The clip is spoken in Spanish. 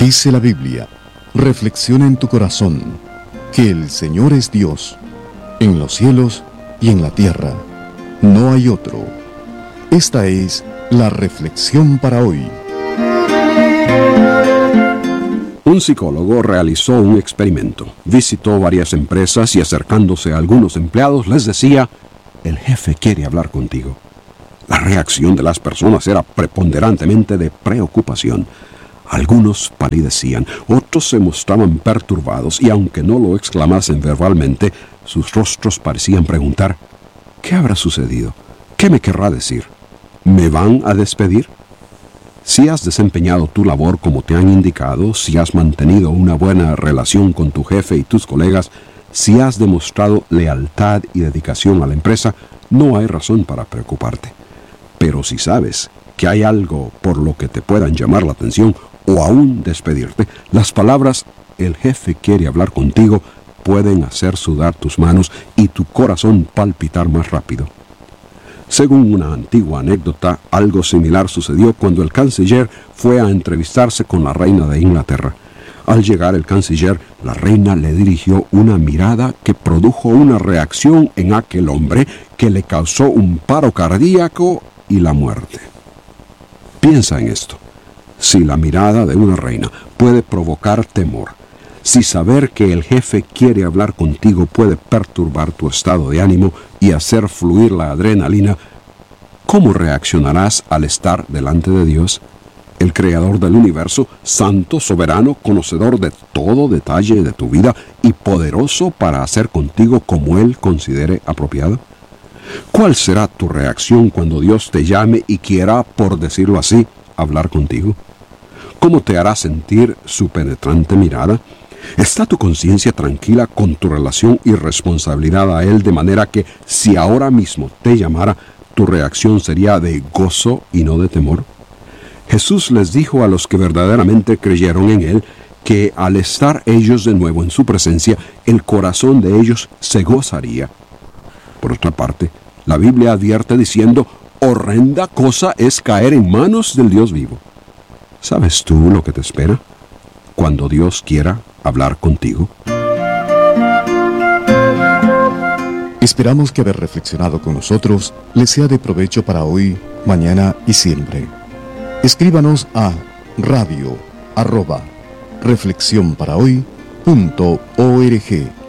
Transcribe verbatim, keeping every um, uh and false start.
Dice la Biblia, reflexiona en tu corazón, que el Señor es Dios, en los cielos y en la tierra. No hay otro. Esta es la reflexión para hoy. Un psicólogo realizó un experimento. Visitó varias empresas y acercándose a algunos empleados les decía: el jefe quiere hablar contigo. La reacción de las personas era preponderantemente de preocupación. Algunos palidecían, otros se mostraban perturbados y aunque no lo exclamasen verbalmente, sus rostros parecían preguntar: ¿qué habrá sucedido? ¿Qué me querrá decir? ¿Me van a despedir? Si has desempeñado tu labor como te han indicado, si has mantenido una buena relación con tu jefe y tus colegas, si has demostrado lealtad y dedicación a la empresa, no hay razón para preocuparte. Pero si sabes que hay algo por lo que te puedan llamar la atención o aún despedirte, las palabras "el jefe quiere hablar contigo" pueden hacer sudar tus manos y tu corazón palpitar más rápido. Según una antigua anécdota, algo similar sucedió cuando el canciller fue a entrevistarse con la reina de Inglaterra. Al llegar el canciller, la reina le dirigió una mirada que produjo una reacción en aquel hombre que le causó un paro cardíaco y la muerte. Piensa en esto. Si la mirada de una reina puede provocar temor, si saber que el jefe quiere hablar contigo puede perturbar tu estado de ánimo y hacer fluir la adrenalina, ¿cómo reaccionarás al estar delante de Dios, el creador del universo, santo, soberano, conocedor de todo detalle de tu vida y poderoso para hacer contigo como Él considere apropiado? ¿Cuál será tu reacción cuando Dios te llame y quiera, por decirlo así, hablar contigo? ¿Cómo te hará sentir su penetrante mirada? ¿Está tu conciencia tranquila con tu relación y responsabilidad a Él, de manera que si ahora mismo te llamara, tu reacción sería de gozo y no de temor? Jesús les dijo a los que verdaderamente creyeron en Él que al estar ellos de nuevo en su presencia, el corazón de ellos se gozaría. Por otra parte, la Biblia advierte diciendo: horrenda cosa es caer en manos del Dios vivo. ¿Sabes tú lo que te espera cuando Dios quiera hablar contigo? Esperamos que haber reflexionado con nosotros les sea de provecho para hoy, mañana y siempre. Escríbanos a radio arroba reflexión para hoy punto org.